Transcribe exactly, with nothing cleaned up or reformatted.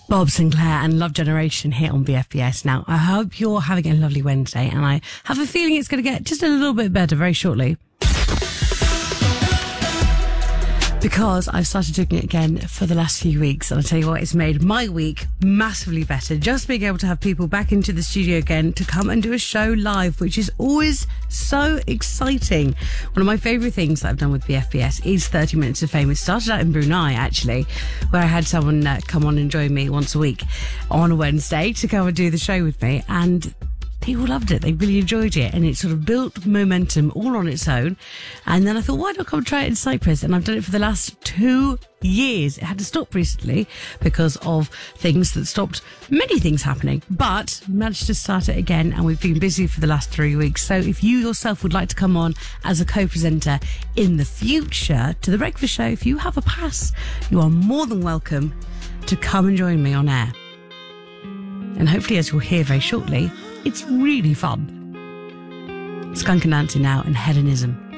Bob Sinclair and Love Generation here on B F B S. Now, I hope you're having a lovely Wednesday, and I have a feeling it's going to get just a little bit better very shortly. Because I've started doing it again for the last few weeks, and I tell you what, it's made my week massively better. Just being able to have people back into the studio again to come and do a show live, which is always so exciting. One of my favourite things that I've done with B F B S is thirty minutes of Fame. It started out in Brunei, actually, where I had someone uh, come on and join me once a week on a Wednesday to come and do the show with me, and people loved it. They really enjoyed it, and it sort of built momentum all on its own. And then I thought, why not come try it in Cyprus? And I've done it for the last two years. It had to stop recently because of things that stopped many things happening, but managed to start it again, and we've been busy for the last three weeks. So if you yourself would like to come on as a co-presenter in the future to The Breakfast Show, if you have a pass, you are more than welcome to come and join me on air. And hopefully, as you'll hear very shortly, it's really fun. Skunk Anansi now and Hedonism.